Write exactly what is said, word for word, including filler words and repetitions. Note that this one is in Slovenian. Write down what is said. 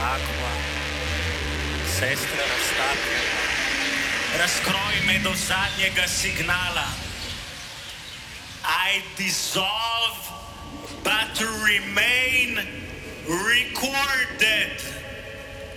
Aqua, sestra raztapljena, razkroj me do zadnjega signala. I dissolve, but to remain recorded.